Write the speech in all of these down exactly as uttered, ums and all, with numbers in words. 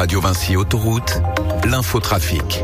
Radio Vinci Autoroute, l'infotrafic.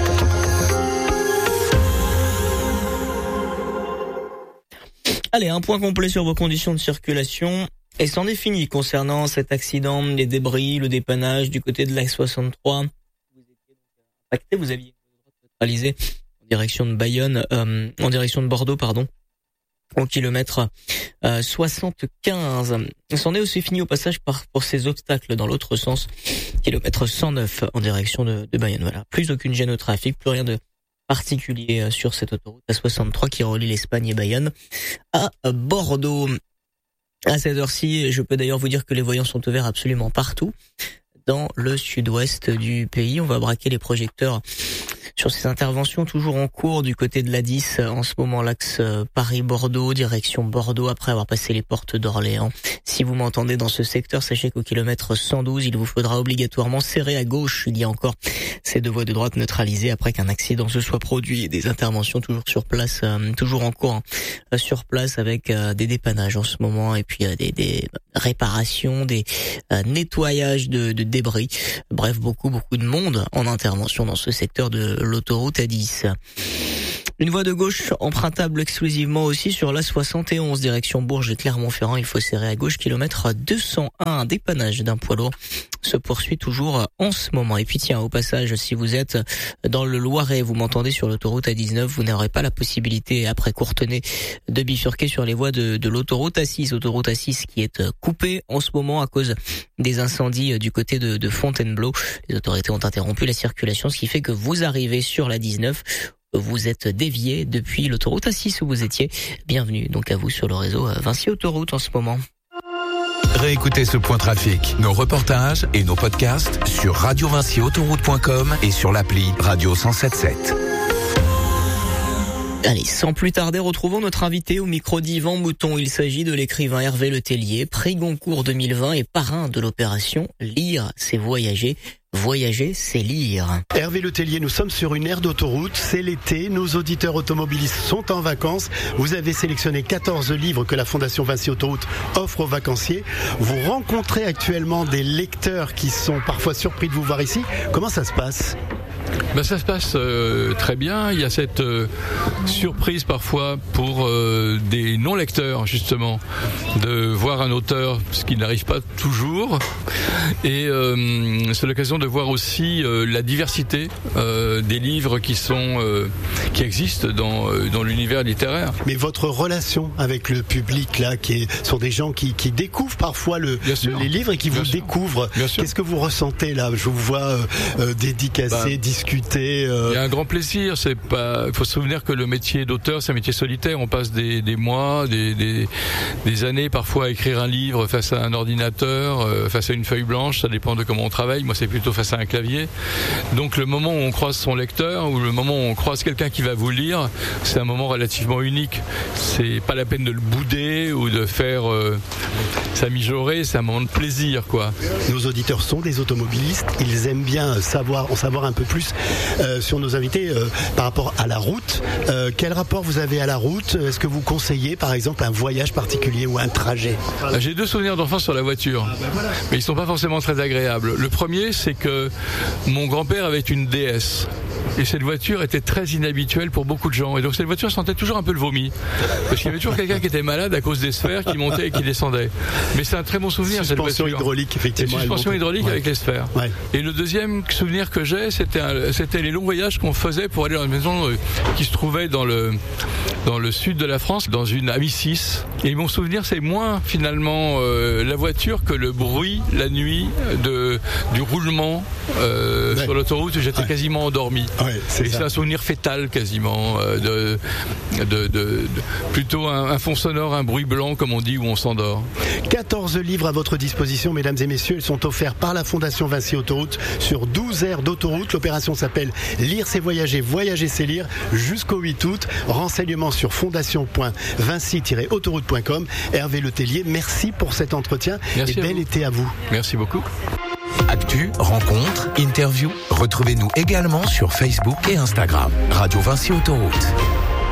Allez, un point complet sur vos conditions de circulation. Et c'en est fini concernant cet accident, les débris, le dépannage du côté de l'A soixante-trois. Vous étiez impacté, vous aviez neutralisé en direction de Bayonne, euh, en direction de Bordeaux, pardon, au kilomètre euh, soixante-quinze. C'en est aussi fini au passage par pour ces obstacles dans l'autre sens, kilomètre cent neuf en direction de, de Bayonne. Voilà, plus aucune gêne au trafic, plus rien de particulier sur cette autoroute A soixante-trois qui relie l'Espagne et Bayonne à Bordeaux. À cette heure-ci, je peux d'ailleurs vous dire que les voyants sont ouverts absolument partout dans le sud-ouest du pays. On va braquer les projecteurs sur ces interventions toujours en cours du côté de l'A dix, en ce moment l'axe Paris-Bordeaux, direction Bordeaux, après avoir passé les portes d'Orléans. Si vous m'entendez dans ce secteur, sachez qu'au kilomètre cent douze, il vous faudra obligatoirement serrer à gauche. Il y a encore ces deux voies de droite neutralisées après qu'un accident se soit produit. Des interventions toujours sur place, euh, toujours en cours, hein, sur place avec euh, des dépannages en ce moment et puis euh, des, des réparations, des euh, nettoyages de, de débris. Bref, beaucoup, beaucoup de monde en intervention dans ce secteur de l'autoroute A dix. Une voie de gauche empruntable exclusivement aussi sur l'A soixante et onze, direction Bourges et Clermont-Ferrand. Il faut serrer à gauche, kilomètre deux cent un. Un dépannage d'un poids lourd se poursuit toujours en ce moment. Et puis tiens, au passage, si vous êtes dans le Loiret, vous m'entendez sur l'autoroute A dix-neuf, vous n'aurez pas la possibilité, après Courtenay, de bifurquer sur les voies de, de l'autoroute A six. Autoroute A six qui est coupée en ce moment à cause des incendies du côté de, de Fontainebleau. Les autorités ont interrompu la circulation, ce qui fait que vous arrivez sur l'A dix-neuf. Vous êtes dévié depuis l'autoroute A six où vous étiez. Bienvenue donc à vous sur le réseau Vinci Autoroute en ce moment. Réécoutez ce point trafic, nos reportages et nos podcasts sur radio vinci autoroute point com et sur l'appli Radio cent sept sept. Allez, sans plus tarder, retrouvons notre invité au micro d'Yvan Mouton. Il s'agit de l'écrivain Hervé Letellier, prix Goncourt deux mille vingt et parrain de l'opération Lire, c'est voyager. Voyager, c'est lire. Hervé Letellier, nous sommes sur une aire d'autoroute, c'est l'été, nos auditeurs automobilistes sont en vacances. Vous avez sélectionné quatorze livres que la Fondation Vinci Autoroute offre aux vacanciers. Vous rencontrez actuellement des lecteurs qui sont parfois surpris de vous voir ici. Comment ça se passe ? Ben ça se passe euh, très bien. Il y a cette euh, surprise parfois pour euh, des non-lecteurs justement de voir un auteur, ce qui n'arrive pas toujours. Et euh, c'est l'occasion de voir aussi euh, la diversité euh, des livres qui sont euh, qui existent dans euh, dans l'univers littéraire. Mais votre relation avec le public là, qui est, sont des gens qui qui découvrent parfois le, le les livres et qui bien vous sûr. découvrent. Qu'est-ce que vous ressentez là ? Je vous vois euh, euh, dédicacer, ben, discuter. Euh... Il y a un grand plaisir. C'est pas. Il faut se souvenir que le métier d'auteur, c'est un métier solitaire. On passe des des mois, des des des années parfois à écrire un livre face à un ordinateur, euh, face à une feuille blanche. Ça dépend de comment on travaille. Moi, c'est plutôt face à un clavier. Donc, le moment où on croise son lecteur ou le moment où on croise quelqu'un qui va vous lire, c'est un moment relativement unique. C'est pas la peine de le bouder ou de faire euh, ça mijorer. C'est un moment de plaisir, quoi. Nos auditeurs sont des automobilistes. Ils aiment bien savoir, en savoir un peu plus euh, sur nos invités euh, par rapport à la route. Euh, quel rapport vous avez à la route ? Est-ce que vous conseillez, par exemple, un voyage particulier ou un trajet ? J'ai deux souvenirs d'enfance sur la voiture, mais ils sont pas forcément très agréable. Le premier, c'est que mon grand-père avait une D S. Et cette voiture était très inhabituelle pour beaucoup de gens. Et donc cette voiture sentait toujours un peu le vomi. Parce qu'il y avait toujours quelqu'un qui était malade à cause des sphères qui montaient et qui descendaient. Mais c'est un très bon souvenir, cette voiture. Suspension hydraulique, effectivement. Suspension hydraulique ouais. avec les sphères. Ouais. Et le deuxième souvenir que j'ai, c'était, un, c'était les longs voyages qu'on faisait pour aller dans une maison euh, qui se trouvait dans le, dans le sud de la France, dans une Amicis. Et mon souvenir, c'est moins finalement euh, la voiture que le bruit, la nuit, de, du roulement euh, ouais. sur l'autoroute où j'étais ouais. quasiment endormi. Ouais, c'est, c'est un souvenir fétal quasiment, euh, de, de, de, de, plutôt un, un fond sonore, un bruit blanc comme on dit où on s'endort. quatorze livres à votre disposition, mesdames et messieurs, ils sont offerts par la Fondation Vinci Autoroute sur douze aires d'autoroute. L'opération s'appelle Lire c'est voyager, voyager c'est lire jusqu'au huit août. Renseignements sur fondation point vinci tiret autoroute point com. Hervé Letellier, merci pour cet entretien merci et bel été à vous. Merci beaucoup. Actu, rencontres, interviews, retrouvez-nous également sur Facebook et Instagram. Radio Vinci Autoroute.